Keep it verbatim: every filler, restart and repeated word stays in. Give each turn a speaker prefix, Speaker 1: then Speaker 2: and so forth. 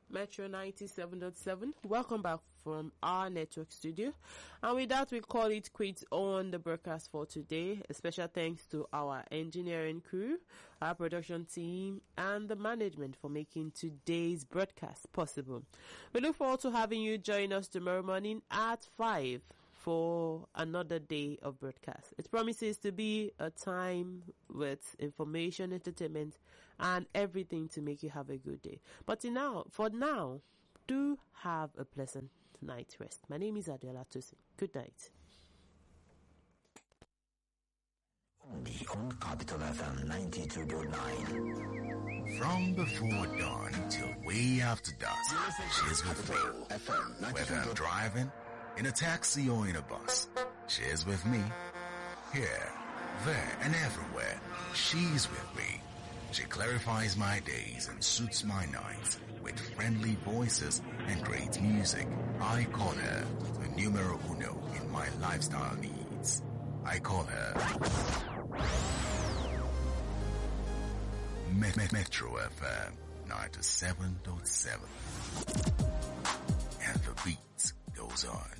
Speaker 1: Metro ninety-seven point seven. Welcome back from our network studio. And with that, we call it quits on the broadcast for today. A special thanks to our engineering crew, our production team, and the management for making today's broadcast possible. We look forward to having you join us tomorrow morning at five for another day of broadcast. It promises to be a time with information, entertainment, and everything to make you have a good day. But now, for now, do have a pleasant night rest. My name is Adela Tosin. Good night.
Speaker 2: Only on Capital F M ninety-two point nine.
Speaker 3: From before dawn till way after dusk, she's with me.
Speaker 2: F M
Speaker 3: Whether I'm driving, in a taxi or in a bus, she's with me. Here, there, and everywhere, she's with me. She clarifies my days and suits my nights with friendly voices and great music. I call her the numero uno in my lifestyle needs. I call her Met- Metro F M ninety-seven point seven. And the beat goes on.